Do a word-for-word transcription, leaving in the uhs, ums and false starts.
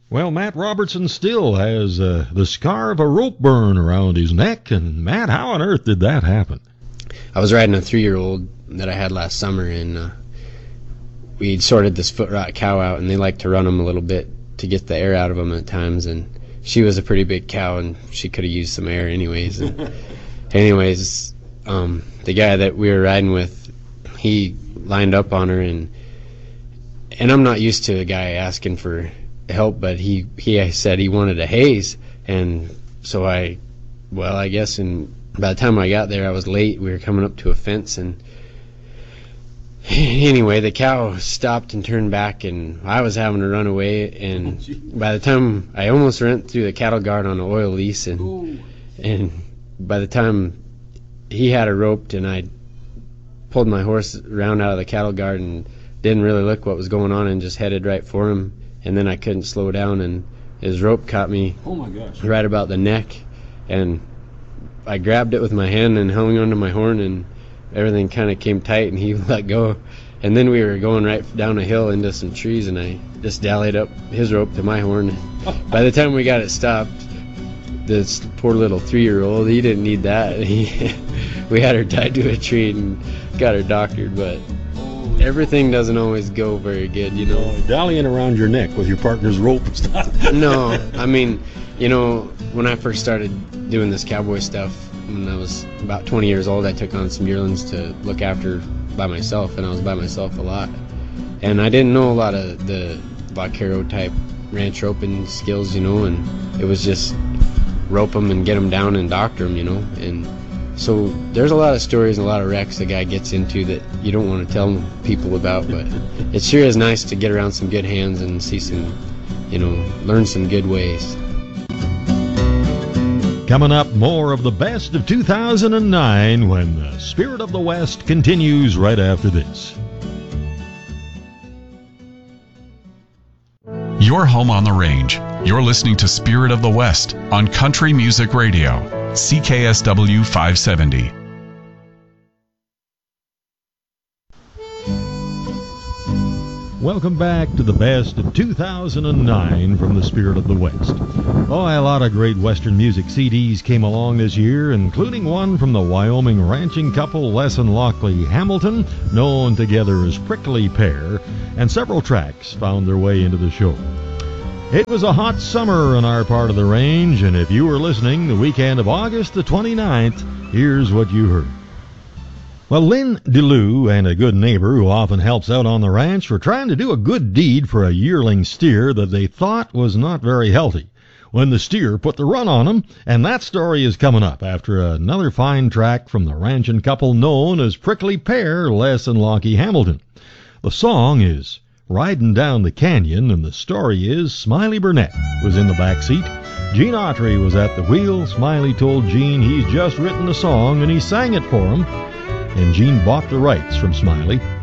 Well, Matt Robertson still has uh, the scar of a rope burn around his neck. And, Matt, how on earth did that happen? I was riding a three-year-old that I had last summer, and uh, we'd sorted this foot rot cow out, and they like to run them a little bit to get the air out of them at times. And she was a pretty big cow, and she could have used some air anyways. And anyways, um, the guy that we were riding with, he lined up on her, and and I'm not used to a guy asking for help, but he he said he wanted a haze, and so I, well, I guess, and by the time I got there, I was late. We were coming up to a fence, and anyway, the cow stopped and turned back, and I was having to run away, and by the time I almost went through the cattle guard on an oil lease, and Ooh. and by the time he had her roped, and I pulled my horse around out of the cattle guard and didn't really look what was going on and just headed right for him. And then I couldn't slow down, and his rope caught me oh my gosh. right about the neck, and I grabbed it with my hand and hung onto my horn, and everything kind of came tight, and he let go. And then we were going right down a hill into some trees, and I just dallied up his rope to my horn. By the time we got it stopped, this poor little three-year-old, he didn't need that. He, we had her tied to a tree and got her doctored, but everything doesn't always go very good, you know. Dallying around your neck with your partner's rope and stuff. No, I mean, you know, when I first started doing this cowboy stuff, when I was about twenty years old, I took on some yearlings to look after by myself, and I was by myself a lot. And I didn't know a lot of the vaquero type ranch roping skills, you know, and it was just rope them and get them down and doctor them, you know. And so there's a lot of stories and a lot of wrecks the guy gets into that you don't want to tell people about, but it sure is nice to get around some good hands and see some, you know, learn some good ways. Coming up, more of the best of two thousand nine when the Spirit of the West continues right after this. You're home on the range. You're listening to Spirit of the West on Country Music Radio, C K S W five seventy. Welcome back to the best of two thousand nine from the Spirit of the West. Oh, a lot of great Western music C Ds came along this year, including one from the Wyoming ranching couple Les and Lockley Hamilton, known together as Prickly Pear, and several tracks found their way into the show. It was a hot summer in our part of the range, and if you were listening the weekend of August the twenty-ninth, here's what you heard. Well, Lynn DeLue and a good neighbor who often helps out on the ranch were trying to do a good deed for a yearling steer that they thought was not very healthy when the steer put the run on him, and that story is coming up after another fine track from the ranching couple known as Prickly Pear, Les and Lockie Hamilton. The song is Riding Down the Canyon, and the story is Smiley Burnett was in the back seat. Gene Autry was at the wheel. Smiley told Gene he's just written the song and he sang it for him. And Gene bought the rights from Smiley